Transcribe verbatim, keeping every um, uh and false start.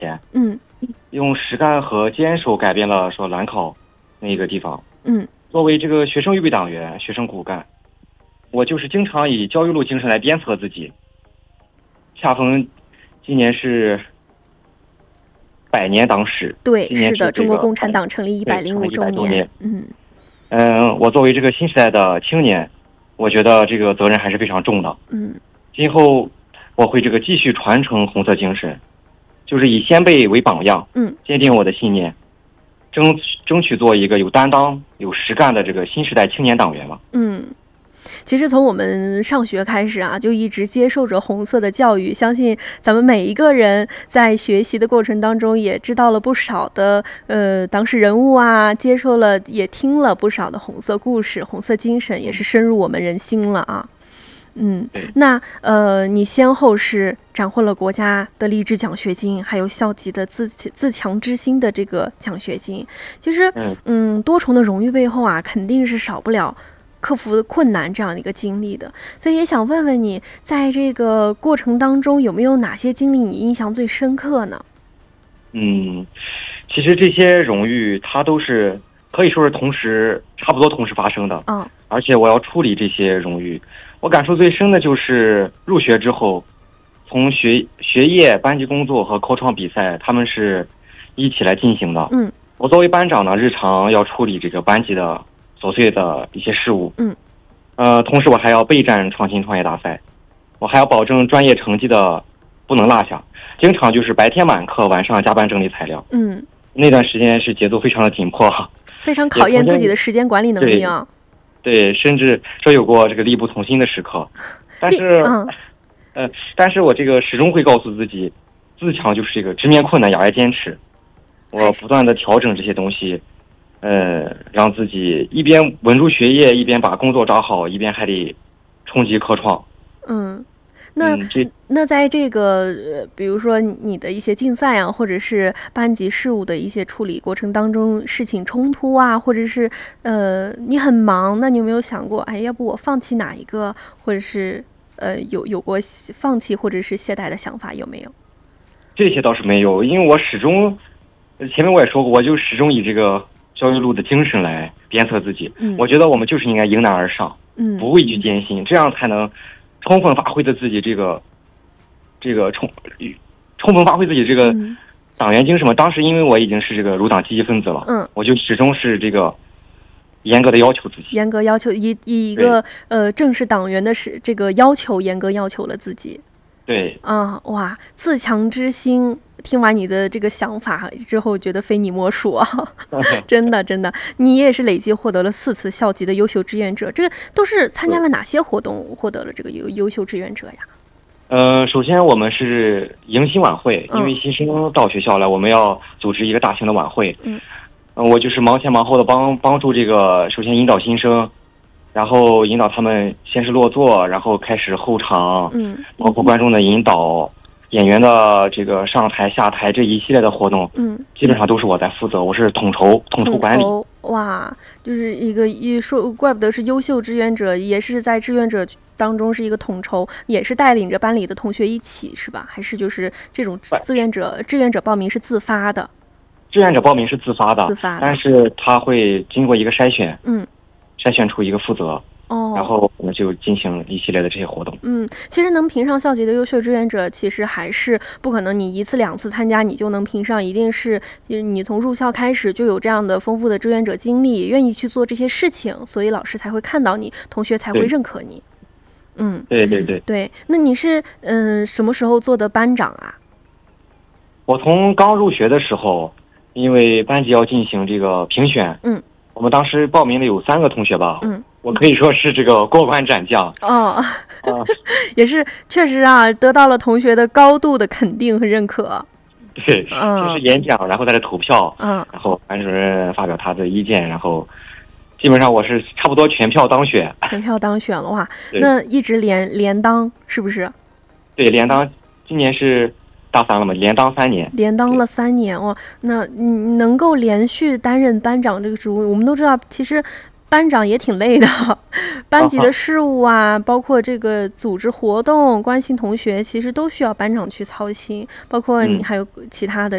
嗯， 用实干和坚守改变了说兰考那个地方。 嗯， 作为这个学生预备党员、学生骨干，我就是经常以焦裕禄精神来鞭策自己。恰逢今年是百年党史， 对， 今年是的， 这个中国共产党成立一百零五周年。 嗯嗯，我作为这个新时代的青年，我觉得这个责任还是非常重的。 嗯， 今后我会这个继续传承红色精神，就是以先辈为榜样， 嗯， 坚定我的信念，争争取做一个有担当、有实干的这个新时代青年党员嘛。 嗯。其实从我们上学开始啊，就一直接受着红色的教育，相信咱们每一个人在学习的过程当中也知道了不少的呃党史人物啊，接受了也听了不少的红色故事，红色精神也是深入我们人心了啊。嗯，那呃，你先后是斩获了国家的励志奖学金，还有校级的自自强之心的这个奖学金。其实，嗯，多重的荣誉背后啊，肯定是少不了克服困难这样的一个经历的。所以也想问问你，在这个过程当中，有没有哪些经历你印象最深刻呢？ 嗯，其实这些荣誉它都是可以说是同时差不多同时发生的。 嗯， 而且我要处理这些荣誉。我感受最深的就是入学之后，从学学业、班级工作和口场比赛，他们是一起来进行的。 嗯， 我作为班长呢，日常要处理这个班级的琐碎的一些事务。 嗯， 呃，同时我还要备战创新创业大赛，我还要保证专业成绩的不能落下。经常就是白天满课，晚上加班整理材料。 嗯， 那段时间是节奏非常的紧迫， 非常考验自己的时间管理能力啊。 对，甚至说有过这个力不从心的时刻，但是， 嗯、 呃，但是我这个始终会告诉自己，自强就是这个直面困难，咬牙坚持。我不断的调整这些东西，呃，让自己一边稳住学业，一边把工作抓好，一边还得冲击科创。 嗯。那、嗯、那在这个呃，比如说你的一些竞赛啊，或者是班级事务的一些处理过程当中，事情冲突啊，或者是呃你很忙，那你有没有想过，哎，要不我放弃哪一个，或者是呃有有过放弃或者是懈怠的想法，有没有？ 这些倒是没有，因为我始终前面我也说过，我就始终以这个焦裕禄的精神来鞭策自己。 嗯， 我觉得我们就是应该迎难而上， 嗯， 不畏惧艰辛，这样才能充分发挥的自己这个，这个充充分发挥自己这个党员精神嘛。当时因为我已经是这个入党积极分子了， 嗯， 我就始终是这个严格的要求自己， 严格要求以以一个呃正式党员的是这个要求，严格要求了自己。 对啊，哇，自强之心。听完你的这个想法之后，觉得非你莫属啊！真的，真的，你也是累计获得了四次校级的优秀志愿者，这个都是参加了哪些活动获得了这个优优秀志愿者呀？ 呃，首先我们是迎新晚会，因为新生到学校来，我们要组织一个大型的晚会。 嗯， 呃、我就是忙前忙后的帮帮助这个，首先引导新生，然后引导他们先是落座，然后开始候场， 嗯， 包括观众的引导。演员的这个上台下台这一系列的活动， 嗯， 基本上都是我在负责，我是统筹统筹管理。 哇，就是一个一说，怪不得是优秀志愿者，也是在志愿者当中是一个统筹，也是带领着班里的同学一起，是吧？还是就是这种志愿者志愿者报名是自发的？ 志愿者报名是自发的， 自发的， 但是他会经过一个筛选， 嗯， 筛选出一个负责。 哦， 然后我们就进行一系列的这些活动。 嗯，其实能评上校级的优秀志愿者，其实还是不可能你一次两次参加你就能评上，一定是你从入校开始就有这样的丰富的志愿者经历，愿意去做这些事情，所以老师才会看到你，同学才会认可你。嗯， 对对对对。那你是嗯、呃、什么时候做的班长啊？ 我从刚入学的时候，因为班级要进行这个评选， 嗯， 我们当时报名的有三个同学吧， 嗯。 我可以说是这个过关斩将哦， 啊， 也是确实啊，得到了同学的高度的肯定和认可。 对， 嗯， 先是演讲，然后再是投票， 嗯， 然后班主任发表他的意见，然后基本上我是差不多全票当选。 全票当选了哇，那一直连连当是不是？ 对，连当，今年是大三了嘛，连当三年， 连当了三年哇，那你能够连续担任班长这个职务，我们都知道，其实。班长也挺累的，班级的事务啊，包括这个组织活动、关心同学，其实都需要班长去操心，包括你还有其他的